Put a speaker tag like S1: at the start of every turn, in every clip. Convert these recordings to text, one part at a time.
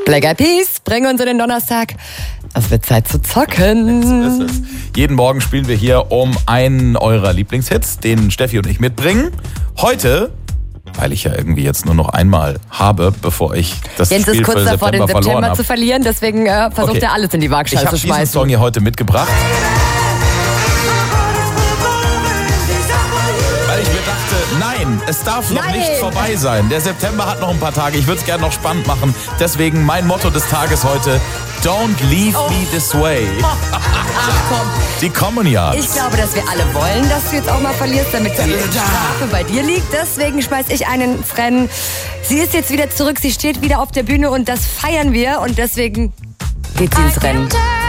S1: Black Eyed Peas, bringen uns in den Donnerstag. Es wird Zeit zu zocken.
S2: So ist es. Jeden Morgen spielen wir hier um einen eurer Lieblingshits, den Steffi und ich mitbringen. Heute, weil ich ja irgendwie jetzt nur noch einmal habe, bevor ich das
S1: Jens
S2: Spiel
S1: ist kurz
S2: für
S1: davor, den September
S2: verloren
S1: zu verlieren, deswegen versucht er alles in die Waagschale zu
S2: Ich habe diesen
S1: schmeißen.
S2: Song hier heute mitgebracht. Weil ich mir dachte, nein, es darf noch nicht vorbei sein. Der September hat noch ein paar Tage. Ich würde es gerne noch spannend machen. Deswegen mein Motto des Tages heute: Don't leave me this way.
S1: Ach komm.
S2: Die Common Yards.
S1: Ich glaube, dass wir alle wollen, dass du jetzt auch mal verlierst, damit die Strafe bei dir liegt. Deswegen schmeiß ich einen ins Rennen. Sie ist jetzt wieder zurück, sie steht wieder auf der Bühne und das feiern wir. Und deswegen geht sie ins Rennen.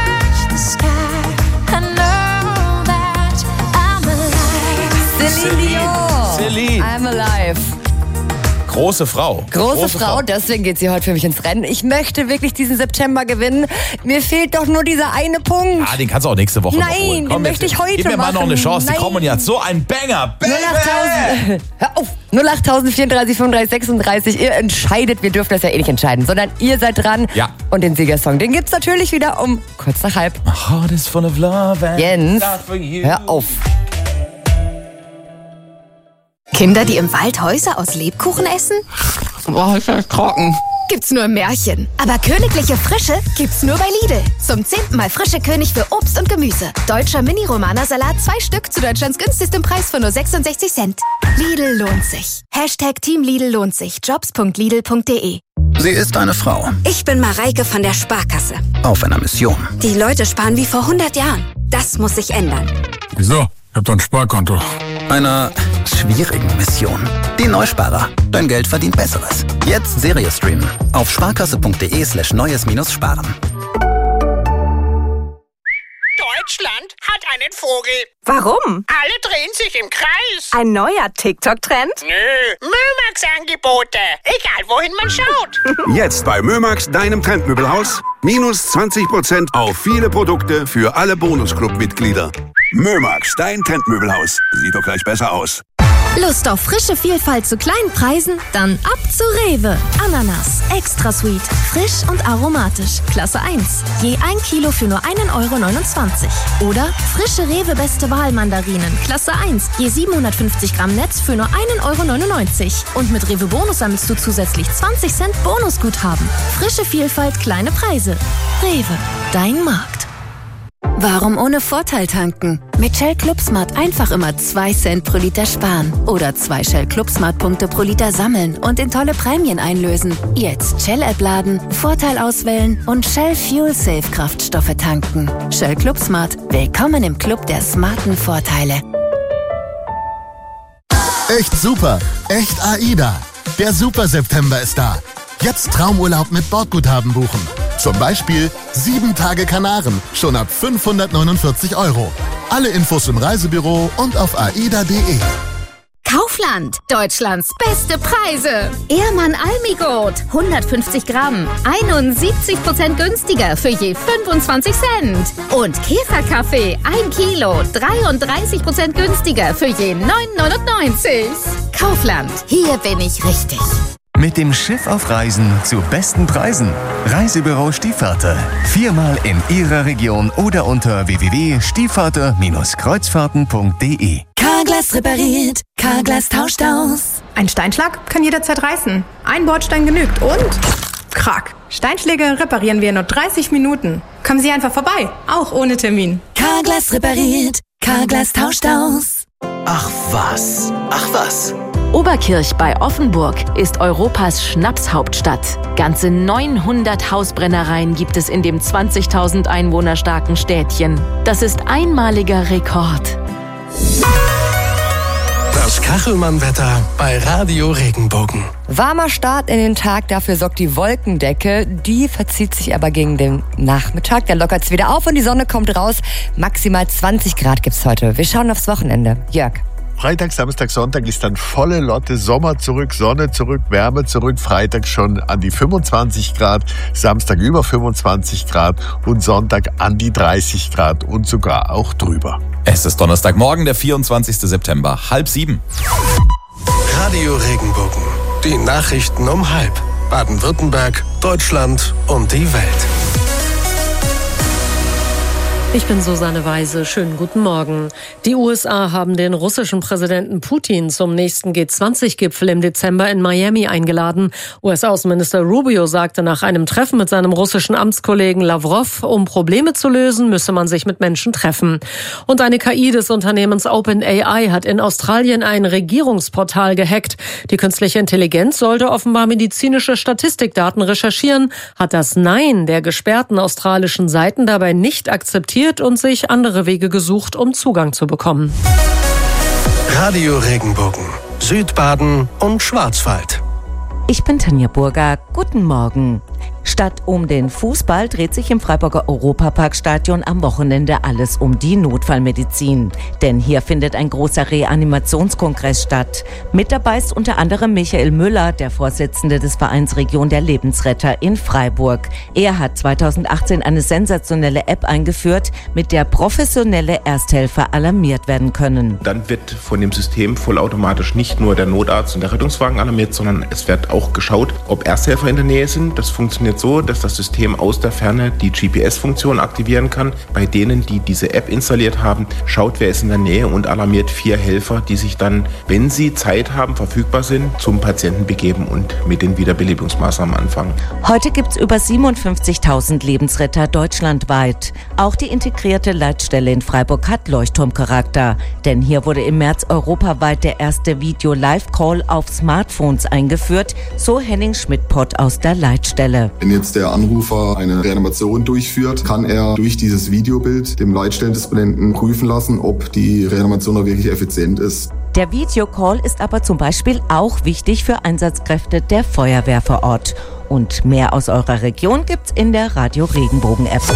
S2: Celine.
S1: I'm alive.
S2: Große Frau.
S1: Große Frau, deswegen geht sie heute für mich ins Rennen. Ich möchte wirklich diesen September gewinnen. Mir fehlt doch nur dieser eine Punkt.
S2: Ah, den kannst du auch nächste Woche noch holen.
S1: Nein, den möchte ich heute
S2: Gib mir mal noch eine Chance.
S1: Nein.
S2: Die Common Yards. So ein Banger.
S1: 08.000. Hör auf. 08.000 34 35 36. Ihr entscheidet. Wir dürfen das ja eh nicht entscheiden, sondern ihr seid dran.
S2: Ja.
S1: Und den Siegersong, den gibt's natürlich wieder um kurz nach halb.
S2: My heart is full of love and
S1: Jens,
S2: love for you.
S1: hör auf.
S3: Kinder, die im Wald Häuser aus Lebkuchen essen?
S1: Boah, ist das trocken.
S3: Gibt's nur im Märchen. Aber königliche Frische gibt's nur bei Lidl. Zum 10. Mal frische König für Obst und Gemüse. Deutscher Mini-Romana-Salat, 2 Stück zu Deutschlands günstigstem Preis von nur 66 Cent. Lidl lohnt sich. #Team Lidl lohnt sich. Jobs.lidl.de.
S4: Sie ist eine Frau
S5: Ich bin Mareike von der Sparkasse.
S4: auf einer Mission.
S5: Die Leute sparen wie vor 100 Jahren. Das muss sich ändern.
S6: Wieso? Ich hab doch ein Sparkonto.
S4: Einer schwierigen Mission. Die Neusparer. Dein Geld verdient Besseres. Jetzt Serie streamen. Auf sparkasse.de/neues-sparen.
S7: Deutschland hat einen Vogel.
S8: Warum?
S7: Alle drehen sich im Kreis.
S8: Ein neuer TikTok-Trend?
S7: Nö, Mömax-Angebote. Egal, wohin man schaut.
S9: Jetzt bei Mömax, deinem Trendmöbelhaus. Minus 20% auf viele Produkte für alle Bonusclub-Mitglieder. Mömax, dein Trendmöbelhaus. Sieht doch gleich besser aus.
S3: Lust auf frische Vielfalt zu kleinen Preisen? Dann ab zu Rewe. Ananas, extra sweet, frisch und aromatisch. Klasse 1. Je 1 Kilo für nur 1,29 €. Oder frische Rewe Beste Wahl Mandarinen. Klasse 1. Je 750 Gramm Netz für nur 1,99 €. Und mit Rewe Bonus sammelst du zusätzlich 20 Cent Bonusguthaben. Frische Vielfalt, kleine Preise. Rewe, dein Markt. Warum ohne Vorteil tanken? Mit Shell ClubSmart einfach immer 2 Cent pro Liter sparen. Oder 2 Shell ClubSmart-Punkte pro Liter sammeln und in tolle Prämien einlösen. Jetzt Shell-App laden, Vorteil auswählen und Shell Fuel Safe Kraftstoffe tanken. Shell ClubSmart. Willkommen im Club der smarten Vorteile.
S10: Echt super, echt AIDA. Der Super September ist da. Jetzt Traumurlaub mit Bordguthaben buchen. Zum Beispiel 7 Tage Kanaren, schon ab 549 €. Alle Infos im Reisebüro und auf aida.de.
S3: Kaufland, Deutschlands beste Preise. Ehrmann Almigold, 150 Gramm, 71% günstiger für je 25 Cent. Und Käferkaffee, 1 Kilo, 33% günstiger für je 9,99 €. Kaufland, hier bin ich richtig.
S11: Mit dem Schiff auf Reisen zu besten Preisen. Reisebüro Stiefvater. 4-mal in Ihrer Region oder unter www.stiefvater-kreuzfahrten.de.
S12: Carglass repariert, Carglass tauscht aus.
S13: Ein Steinschlag kann jederzeit reißen. Ein Bordstein genügt und krack. Steinschläge reparieren wir in nur 30 Minuten. Kommen Sie einfach vorbei, auch ohne Termin.
S12: Carglass repariert, Carglass tauscht aus.
S4: Ach was, ach was.
S14: Oberkirch bei Offenburg ist Europas Schnapshauptstadt. Ganze 900 Hausbrennereien gibt es in dem 20.000 Einwohner starken Städtchen. Das ist einmaliger Rekord.
S15: Das Kachelmann-Wetter bei Radio Regenbogen.
S1: Warmer Start in den Tag, dafür sorgt die Wolkendecke. Die verzieht sich aber gegen den Nachmittag. Dann lockert es wieder auf und die Sonne kommt raus. Maximal 20 Grad gibt's heute. Wir schauen aufs Wochenende. Jörg.
S16: Freitag, Samstag, Sonntag ist dann volle Lotte. Sommer zurück, Sonne zurück, Wärme zurück. Freitag schon an die 25 Grad, Samstag über 25 Grad und Sonntag an die 30 Grad und sogar auch drüber.
S2: Es ist Donnerstagmorgen, der 24. September, 6:30.
S15: Radio Regenbogen. Die Nachrichten um 6:30. Baden-Württemberg, Deutschland und die Welt.
S17: Ich bin Susanne Weise. Schönen guten Morgen. Die USA haben den russischen Präsidenten Putin zum nächsten G20-Gipfel im Dezember in Miami eingeladen. US-Außenminister Rubio sagte nach einem Treffen mit seinem russischen Amtskollegen Lavrov, um Probleme zu lösen, müsse man sich mit Menschen treffen. Und eine KI des Unternehmens OpenAI hat in Australien ein Regierungsportal gehackt. Die künstliche Intelligenz sollte offenbar medizinische Statistikdaten recherchieren, hat das Nein der gesperrten australischen Seiten dabei nicht akzeptiert und sich andere Wege gesucht, um Zugang zu bekommen.
S15: Radio Regenbogen, Südbaden und Schwarzwald.
S18: Ich bin Tanja Burger. Guten Morgen. Statt um den Fußball dreht sich im Freiburger Europaparkstadion am Wochenende alles um die Notfallmedizin. Denn hier findet ein großer Reanimationskongress statt. Mit dabei ist unter anderem Michael Müller, der Vorsitzende des Vereins Region der Lebensretter in Freiburg. Er hat 2018 eine sensationelle App eingeführt, mit der professionelle Ersthelfer alarmiert werden können.
S19: Dann wird von dem System vollautomatisch nicht nur der Notarzt und der Rettungswagen alarmiert, sondern es wird auch geschaut, ob Ersthelfer in der Nähe sind. Das funktioniert so, dass das System aus der Ferne die GPS-Funktion aktivieren kann. Bei denen, die diese App installiert haben, schaut, wer ist in der Nähe und alarmiert 4 Helfer, die sich dann, wenn sie Zeit haben, verfügbar sind, zum Patienten begeben und mit den Wiederbelebungsmaßnahmen anfangen.
S18: Heute gibt es über 57.000 Lebensretter deutschlandweit. Auch die integrierte Leitstelle in Freiburg hat Leuchtturmcharakter. Denn hier wurde im März europaweit der erste Video-Live-Call auf Smartphones eingeführt, so Henning Schmidt-Pott aus der Leitstelle.
S20: Wenn jetzt der Anrufer eine Reanimation durchführt, kann er durch dieses Videobild dem Leitstellendisponenten prüfen lassen, ob die Reanimation auch wirklich effizient ist.
S18: Der Videocall ist aber zum Beispiel auch wichtig für Einsatzkräfte der Feuerwehr vor Ort. Und mehr aus eurer Region gibt's in der Radio Regenbogen App.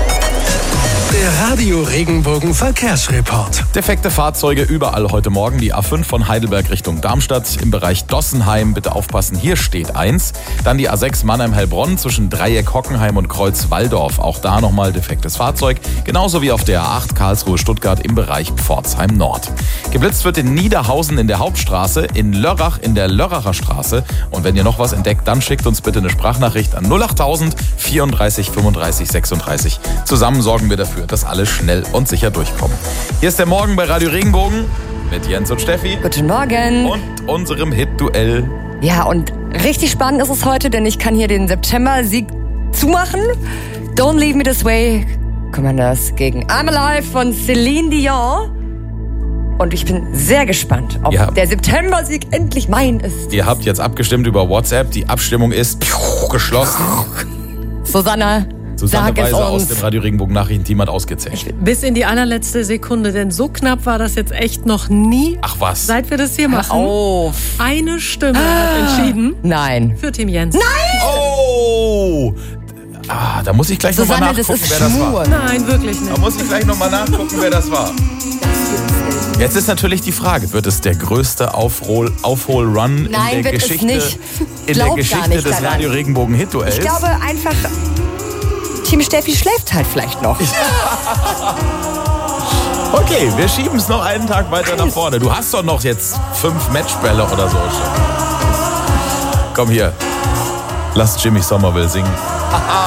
S15: Der Radio Regenbogen Verkehrsreport.
S2: Defekte Fahrzeuge überall heute Morgen. Die A5 von Heidelberg Richtung Darmstadt im Bereich Dossenheim. Bitte aufpassen, hier steht 1. Dann die A6 Mannheim-Heilbronn zwischen Dreieck Hockenheim und Kreuz Walldorf. Auch da nochmal defektes Fahrzeug. Genauso wie auf der A8 Karlsruhe-Stuttgart im Bereich Pforzheim Nord. Geblitzt wird in Niederhausen in der Hauptstraße, in Lörrach in der Lörracher Straße. Und wenn ihr noch was entdeckt, dann schickt uns bitte eine Sprachnachricht an 08000 34 35 36. Zusammen sorgen wir dafür, dass alle schnell und sicher durchkommen. Hier ist der Morgen bei Radio Regenbogen mit Jens und Steffi.
S1: Guten Morgen.
S2: Und unserem Hit-Duell.
S1: Ja, und richtig spannend ist es heute, denn ich kann hier den September-Sieg zumachen. Don't Leave Me This Way. Commanders gegen I'm Alive von Celine Dion. Und ich bin sehr gespannt, ob der September-Sieg endlich mein ist.
S2: Ihr habt jetzt abgestimmt über WhatsApp. Die Abstimmung ist geschlossen.
S1: Susanne
S2: Weise aus dem Radio Regenbogen Nachrichtenteam hat ausgezählt.
S17: Bis in die allerletzte Sekunde, denn so knapp war das jetzt echt noch nie.
S2: Ach was.
S17: Seit wir das hier machen.
S1: Auf.
S17: Eine Stimme hat entschieden.
S1: Nein.
S17: Für Team Jens.
S1: Nein!
S2: Oh! Da muss ich gleich nochmal nachgucken, wer das war.
S17: Nein, wirklich nicht.
S2: Da muss ich gleich nochmal nachgucken, wer das war. Jetzt ist natürlich die Frage, wird es der größte Aufholrun in der Geschichte, des Radio Regenbogen Hit-Duells?
S1: Ich glaube einfach, Team Steffi schläft halt vielleicht noch.
S2: Okay, wir schieben es noch einen Tag weiter nach vorne. Du hast doch noch jetzt 5 Matchbälle oder so. Komm hier, lass Jimmy Somerville singen.